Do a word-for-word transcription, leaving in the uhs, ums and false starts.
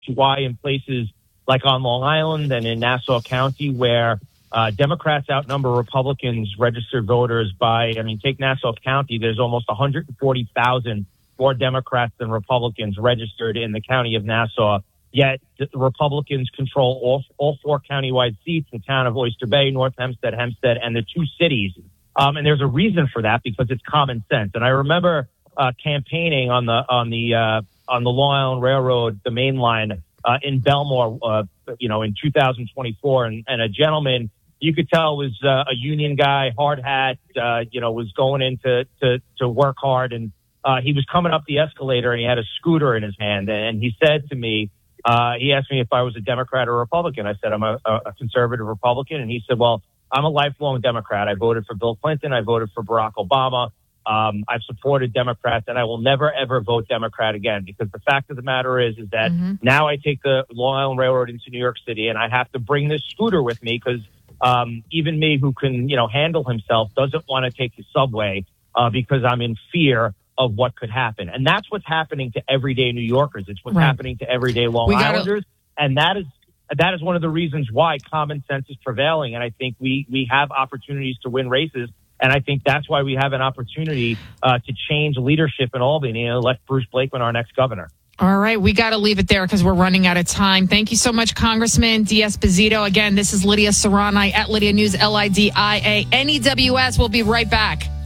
why in places like on Long Island and in Nassau County, where uh, Democrats outnumber Republicans registered voters by, I mean, take Nassau County, there's almost one hundred forty thousand more Democrats than Republicans registered in the county of Nassau. Yet the Republicans control all, all four countywide seats, the town of Oyster Bay, North Hempstead, Hempstead, and the two cities. Um, and there's a reason for that because it's common sense. And I remember uh, campaigning on the on the uh, on the Long Island Railroad, the main line uh, in Belmore, uh, you know, in two thousand twenty-four, and, and a gentleman you could tell was uh, a union guy, hard hat, uh, you know, was going in to to, to work hard, and uh, he was coming up the escalator, and he had a scooter in his hand, and he said to me. Uh, he asked me if I was a Democrat or Republican. I said, I'm a, a conservative Republican. And he said, well, I'm a lifelong Democrat. I voted for Bill Clinton. I voted for Barack Obama. Um, I've supported Democrats, and I will never, ever vote Democrat again, because the fact of the matter is, is that mm-hmm. now I take the Long Island Railroad into New York City, and I have to bring this scooter with me because um, even me, who can, you know, handle himself, doesn't want to take the subway uh, because I'm in fear of what could happen. And that's what's happening to everyday New Yorkers. It's what's right. happening to everyday Long we Islanders. Gotta... And that is that is one of the reasons why common sense is prevailing. And I think we, we have opportunities to win races. And I think that's why we have an opportunity uh, to change leadership in Albany and elect Bruce Blakeman our next governor. All right. We got to leave it there because we're running out of time. Thank you so much, Congressman D'Esposito. Again, this is Lydia Serrani at Lydia News, L I D I A N E W S. We'll be right back.